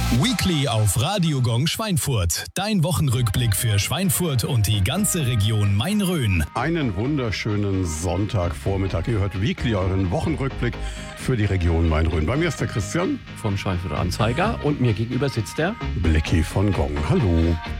Weekly auf Radio Gong Schweinfurt. Dein Wochenrückblick für Schweinfurt und die ganze Region Main-Rhön. Einen wunderschönen Sonntagvormittag. Ihr hört Weekly, euren Wochenrückblick für die Region Main-Rhön. Bei mir ist der Christian vom Schweinfurter Anzeiger und mir gegenüber sitzt der Blecki von Gong. Hallo.